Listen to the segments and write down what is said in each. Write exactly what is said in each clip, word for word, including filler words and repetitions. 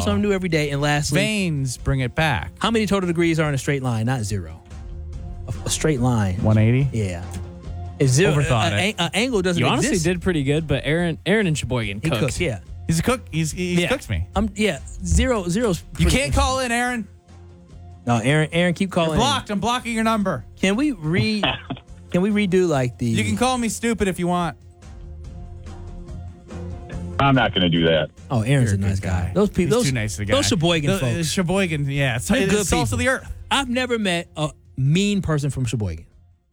something new every day. And lastly, veins bring it back. How many total degrees are in a straight line? Not zero. A, a straight line. one eighty? Yeah. Is zero. Overthought uh, it. An angle doesn't You exist. honestly did pretty good, but Aaron Aaron and Sheboygan He cooked. cooks, yeah. He's a cook. He's He Yeah. cooks me. Um, yeah. Zero. Zero's. You pretty- can't call in, Aaron. No, Aaron. Aaron, keep calling. You're blocked. I'm blocking your number. Can we re? Can we redo like the? You can call me stupid if you want. I'm not going to do that. Oh, Aaron's You're a nice good guy. guy. Those people. He's Those too nice of a guy. Those Sheboygan The- folks. Sheboygan, yeah. It's, They're it's good salt of the people. earth. I've never met a mean person from Sheboygan.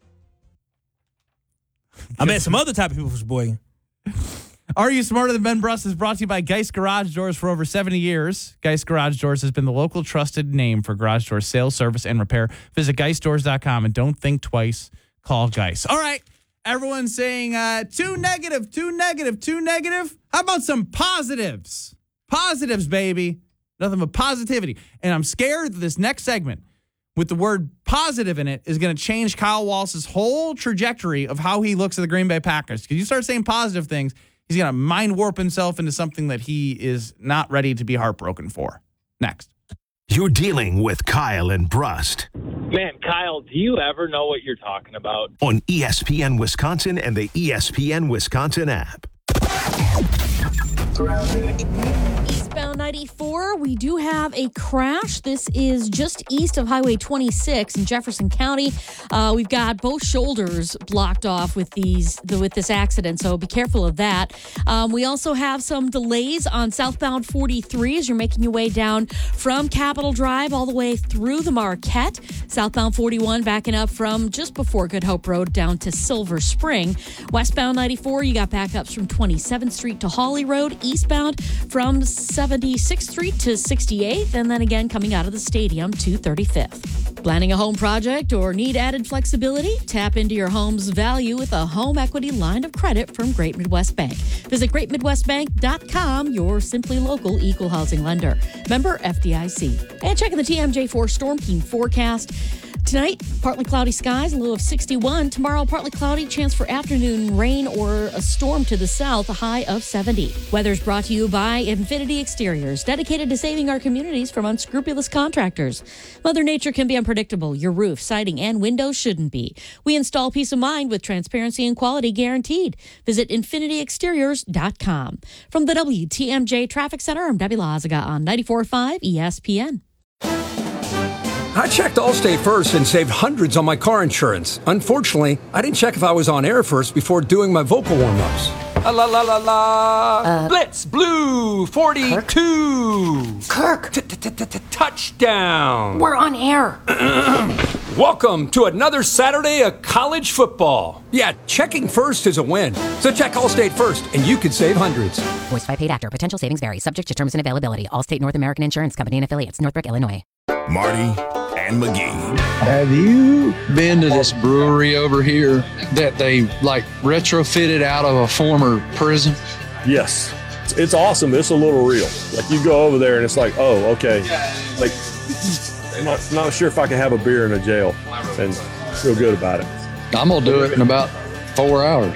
I met some other type of people from Sheboygan. Are You Smarter Than Ben Brust is brought to you by Geist Garage Doors for over seventy years. Geist Garage Doors has been the local trusted name for garage door sales, service, and repair. Visit geist doors dot com and don't think twice. Call Geist. All right. Everyone's saying uh, too negative, too negative, too negative. How about some positives? Positives, baby. Nothing but positivity. And I'm scared that this next segment with the word positive in it is going to change Kyle Wallace's whole trajectory of how he looks at the Green Bay Packers. Because you start saying positive things, he's going to mind warp himself into something that he is not ready to be heartbroken for. Next. You're dealing with Kyle and Brust Man, Kyle, do you ever know what you're talking about? on E S P N Wisconsin and the E S P N Wisconsin app. Eastbound ninety-four, we do have a crash. This is just east of Highway twenty-six in Jefferson County. Uh, we've got both shoulders blocked off with these the, with this accident, so be careful of that. Um, we also have some delays on southbound forty-three as you're making your way down from Capitol Drive all the way through the Marquette. Southbound forty-one backing up from just before Good Hope Road down to Silver Spring. Westbound ninety-four, you got backups from twenty-seventh Street to Hawley Road. Eastbound from seventy-sixth Street to sixty-eighth, and then again coming out of the stadium to thirty-fifth. Planning a home project or need added flexibility? Tap into your home's value with a home equity line of credit from Great Midwest Bank. Visit great midwest bank dot com, your simply local equal housing lender. Member F D I C. And checking the T M J four Storm Team forecast. Tonight, partly cloudy skies, a low of sixty-one. Tomorrow, partly cloudy, chance for afternoon rain or a storm to the south, a high of seventy. Weather's brought to you by Infinity Exteriors, dedicated to saving our communities from unscrupulous contractors. Mother Nature can be unpredictable. Your roof, siding, and windows shouldn't be. We install peace of mind with transparency and quality guaranteed. Visit infinity exteriors dot com. From the W T M J Traffic Center, I'm Debbie Lazaga on ninety-four point five E S P N. I checked Allstate first and saved hundreds on my car insurance. Unfortunately, I didn't check if I was on air first before doing my vocal warm-ups. La la la la la. Uh, Blitz Blue forty-two. Kirk, Touchdown. we're on air. Welcome to another Saturday of college football. Yeah, checking first is a win. So check Allstate first, and you could save hundreds. Voiced by paid actor. Potential savings vary. Subject to terms and availability. Allstate North American Insurance Company and affiliates. Northbrook, Illinois. Marty and McGee. Have you been to this brewery over here that they like retrofitted out of a former prison? Yes. It's, it's awesome. It's a little real. Like you go over there and it's like, oh, okay. Like, I'm not, not sure if I can have a beer in a jail and feel good about it. I'm going to do it in about four hours.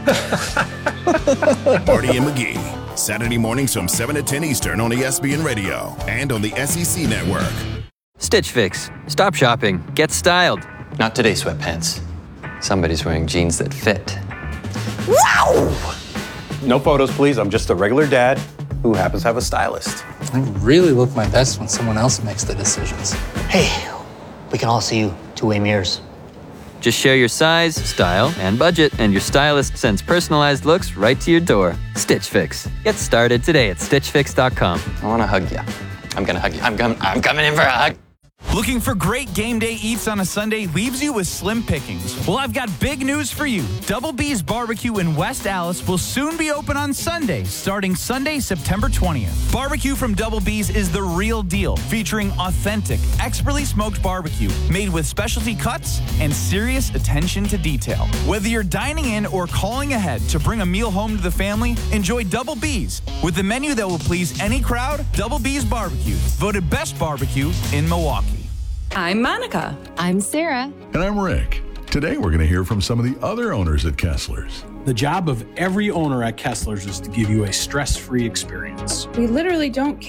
Marty and McGee. Saturday mornings from seven to ten Eastern on E S P N Radio and on the S E C Network. Stitch Fix. Stop shopping. Get styled. Not today, sweatpants. Somebody's wearing jeans that fit. Wow! No photos, please. I'm just a regular dad who happens to have a stylist. I really look my best when someone else makes the decisions. Hey, we can all see you two-way mirrors. Just share your size, style, and budget, and your stylist sends personalized looks right to your door. Stitch Fix. Get started today at stitch fix dot com. I want to hug you. I'm going to hug you. I'm, com- I'm coming in for a hug. Looking for great game day eats on a Sunday leaves you with slim pickings? Well, I've got big news for you. Double B's Barbecue in West Allis will soon be open on Sunday, starting Sunday, September twentieth. Barbecue from Double B's is the real deal, featuring authentic, expertly smoked barbecue made with specialty cuts and serious attention to detail. Whether you're dining in or calling ahead to bring a meal home to the family, enjoy Double B's. With a menu that will please any crowd, Double B's Barbecue, voted best barbecue in Milwaukee. I'm Monica. I'm Sarah. And I'm Rick. Today we're going to hear from some of the other owners at Kessler's. The job of every owner at Kessler's is to give you a stress-free experience. We literally don't care.